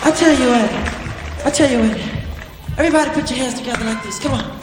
I tell you what. Everybody put your hands together like this. Come on.